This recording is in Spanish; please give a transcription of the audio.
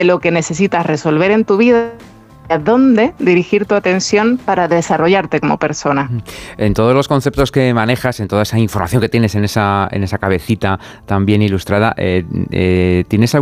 lo que necesitas resolver en tu vida, a dónde dirigir tu atención para desarrollarte como persona. En todos los conceptos que manejas, en toda esa información que tienes en esa cabecita tan bien ilustrada, ¿tienes